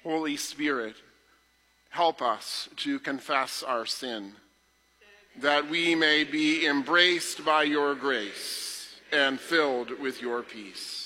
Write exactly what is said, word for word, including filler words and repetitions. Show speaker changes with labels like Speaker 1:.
Speaker 1: Holy Spirit, help us to confess our sin, that we may be embraced by your grace and filled with your peace.